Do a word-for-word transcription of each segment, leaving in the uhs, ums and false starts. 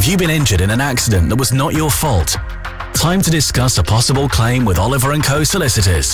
Have you been injured in an accident that was not your fault? Time to discuss a possible claim with Oliver and Co Solicitors.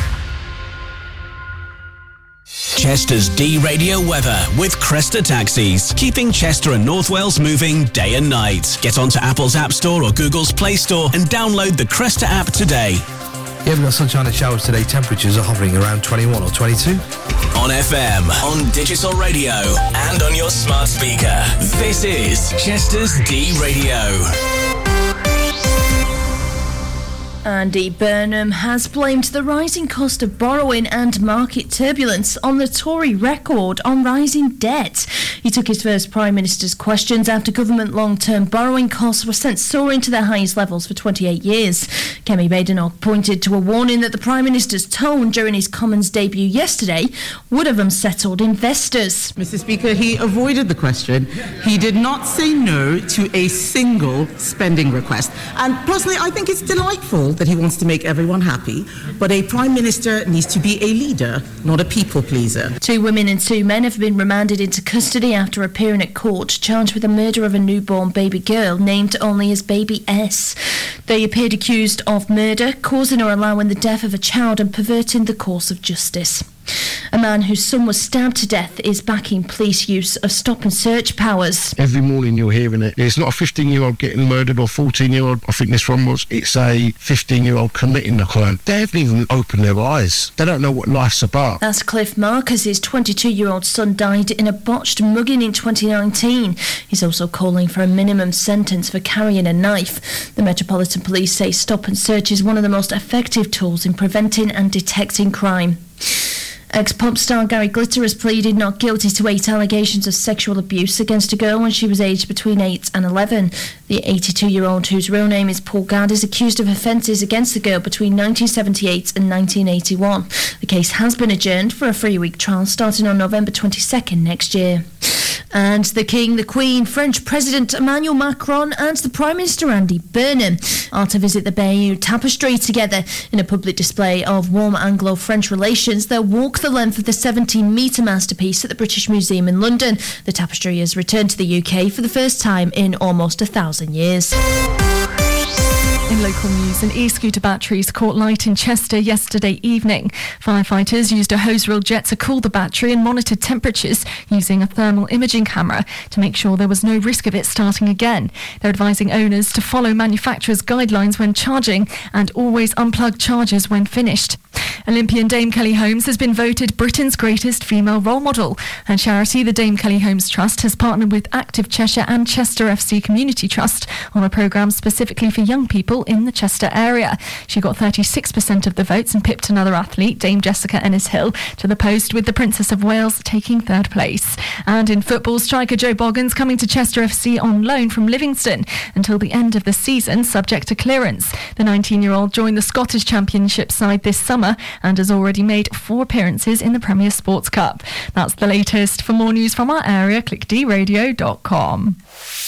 Chester's D-Radio weather with Cresta Taxis, keeping Chester and North Wales moving day and night. Get onto Apple's App Store or Google's Play Store and download the Cresta app today. Yeah, we've got sunshine and showers today. Temperatures are hovering around twenty-one or twenty-two. On F M, on digital radio, and on your smart speaker. This is Chester's D-Radio. Andy Burnham has blamed the rising cost of borrowing and market turbulence on the Tory record on rising debt. He took his first Prime Minister's questions after government long-term borrowing costs were sent soaring to their highest levels for twenty-eight years. Kemi Badenoch pointed to a warning that the Prime Minister's tone during his Commons debut yesterday would have unsettled investors. Mister Speaker, he avoided the question. He did not say no to a single spending request. And personally, I think it's delightful that he wants to make everyone happy, but a Prime Minister needs to be a leader, not a people pleaser. Two women and two men have been remanded into custody after appearing at court charged with the murder of a newborn baby girl named only as Baby S. They appeared accused of murder, causing or allowing the death of a child and perverting the course of justice. A man whose son was stabbed to death is backing police use of stop and search powers. Every morning you're hearing it. It's not a fifteen-year-old getting murdered or fourteen-year-old, I think this one was. It's a fifteen-year-old committing the crime. They haven't even opened their eyes. They don't know what life's about. That's Cliff Marcus. His twenty-two-year-old son died in a botched mugging in twenty nineteen. He's also calling for a minimum sentence for carrying a knife. The Metropolitan Police say stop and search is one of the most effective tools in preventing and detecting crime. Ex-pop star Gary Glitter has pleaded not guilty to eight allegations of sexual abuse against a girl when she was aged between eight and eleven. The eighty-two-year-old, whose real name is Paul Gadd, is accused of offences against the girl between nineteen seventy-eight and nineteen eighty-one. The case has been adjourned for a three-week trial starting on November twenty-second next year. And the King, the Queen, French President Emmanuel Macron and the Prime Minister Andy Burnham are to visit the Bayeux Tapestry together. In a public display of warm Anglo-French relations, they'll walk the length of the seventeen-metre masterpiece at the British Museum in London. The tapestry has returned to the U K for the first time in almost a thousand years. In local news, an e-scooter batteries caught light in Chester yesterday evening. Firefighters used a hose reel jet to cool the battery and monitored temperatures using a thermal imaging camera to make sure there was no risk of it starting again. They're advising owners to follow manufacturers' guidelines when charging and always unplug chargers when finished. Olympian Dame Kelly Holmes has been voted Britain's greatest female role model. Her charity, the Dame Kelly Holmes Trust, has partnered with Active Cheshire and Chester F C Community Trust on a programme specifically for young people in the Chester area. She got thirty-six percent of the votes and pipped another athlete, Dame Jessica Ennis-Hill, to the post, with the Princess of Wales taking third place. And in football, striker Joe Boggins coming to Chester F C on loan from Livingston until the end of the season, subject to clearance. The nineteen-year-old joined the Scottish Championship side this summer and has already made four appearances in the Premier Sports Cup. That's the latest. For more news from our area, click d radio dot com.